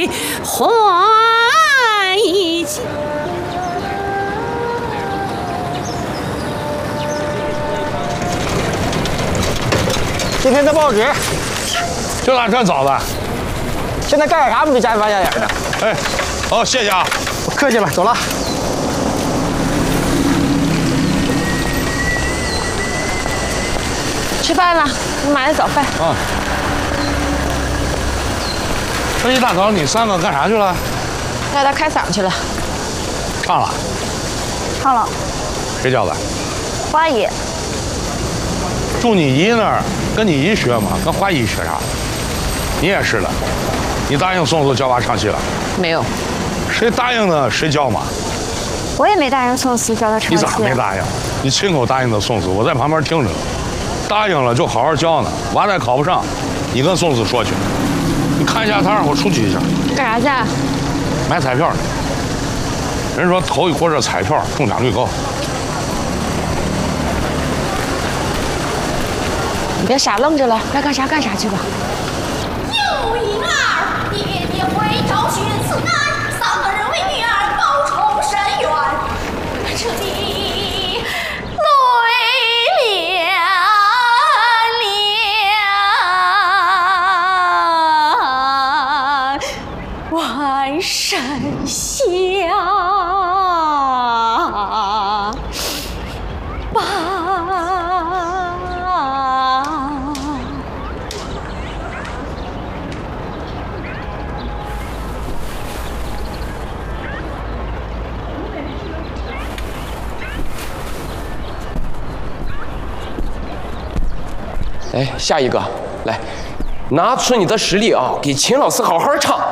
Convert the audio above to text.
欢喜。 今天的报纸就拿这找的。 现在干啥不就加班加点的？ 哎，好，谢谢啊。 不客气了，走了。 吃饭了，我买了早饭。 啊。这一大早你三个干啥去了？ 带他开嗓去了。 唱了。 唱了。 谁教的？ 花姨。 住你姨那儿，跟你姨学嘛，跟花姨学啥？你也是的，你答应宋子教娃唱戏了？ 没有。 谁答应的谁教嘛？ 我也没答应宋思教他唱戏。 你咋没答应？你亲口答应的宋子，我在旁边听着呢。答应了就好好教呢，娃再考不上，你跟宋子说去。你看一下摊，我出去一下。 干啥去？ 买彩票呢。人说头一回这彩票中奖率高。 你别傻愣着了，该干啥干啥去吧。 有婴儿，爹爹会找寻此男，三个人为女儿报仇伸冤，这里泪连连，万神下吧。 哎，下一个，来，拿出你的实力啊，给秦老师好好唱。